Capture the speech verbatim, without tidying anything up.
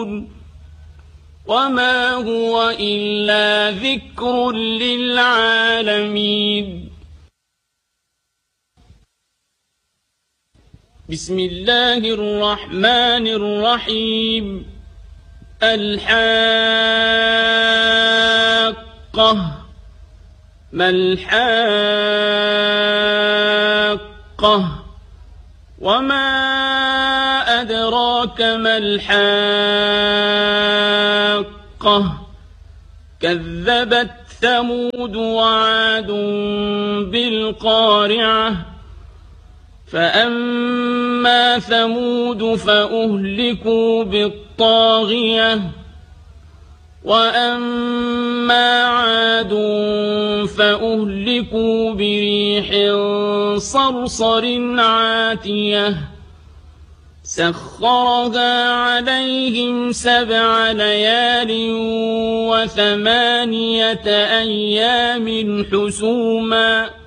يعملون وما هو إلا ذكر للعالمين. بسم الله الرحمن الرحيم. الحاقة. ما الحاقة وما أدراك ما الحاقة كذبت ثمود وعاد بالقارعة فأما ثمود فأهلكوا بالطاغية وأما عاد فأهلكوا بريح صرصر عاتية سخرها عليهم سبع ليال وثمانية أيام حسوما